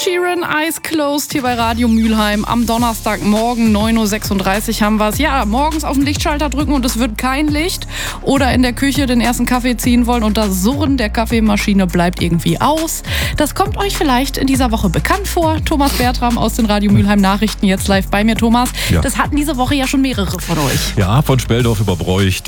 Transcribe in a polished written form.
Sheeran, Eyes Closed hier bei Radio Mülheim. Am Donnerstagmorgen 9.36 Uhr haben wir es. Ja, morgens auf den Lichtschalter drücken und es wird kein Licht. Oder in der Küche den ersten Kaffee ziehen wollen und das Surren der Kaffeemaschine bleibt irgendwie aus. Das kommt euch vielleicht in dieser Woche bekannt vor. Thomas Bertram aus den Radio Mülheim Nachrichten jetzt live bei mir. Thomas, Ja. Das hatten diese Woche ja schon mehrere von euch. Ja, von Speldorf über Broich.